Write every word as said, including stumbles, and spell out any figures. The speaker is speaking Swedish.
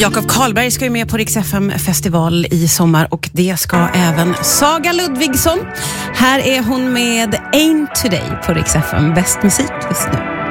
Jakob Karlberg ska ju med på Rix F M-festival i sommar och det ska även Saga Ludvigsson. Här är hon med Ain't Today på Rix F M. Bäst musik just nu.